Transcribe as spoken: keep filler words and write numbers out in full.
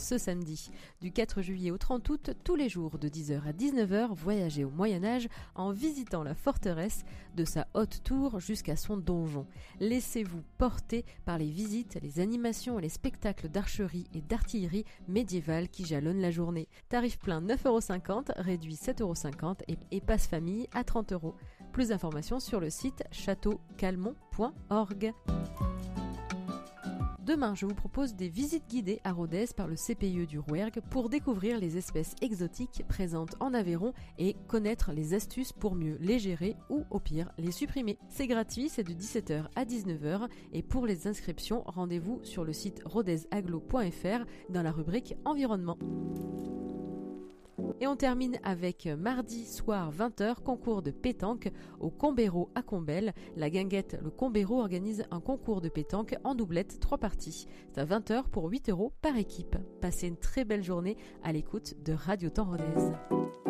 ce samedi. Du quatre juillet au trente août, tous les jours de dix heures à dix-neuf heures, voyagez au Moyen-Âge en visitant la forteresse de sa haute tour jusqu'à son donjon. Laissez-vous porter par les visites, les animations et les spectacles d'archerie et d'artillerie médiévale qui jalonnent la journée. Tarif plein neuf euros cinquante, réduit sept euros cinquante et, et passe famille à trente euros. Plus d'informations sur le site château calmont point org. Demain, je vous propose des visites guidées à Rodez par le C P I E du Rouergue pour découvrir les espèces exotiques présentes en Aveyron et connaître les astuces pour mieux les gérer ou, au pire, les supprimer. C'est gratuit, c'est de dix-sept heures à dix-neuf heures et pour les inscriptions, rendez-vous sur le site rodezaglo point f r dans la rubrique Environnement. Et on termine avec mardi soir vingt heures, concours de pétanque au Combéro à Combelle. La guinguette Le Combéro organise un concours de pétanque en doublette, trois parties. C'est à vingt heures pour huit euros par équipe. Passez une très belle journée à l'écoute de Radio Temps Rodez.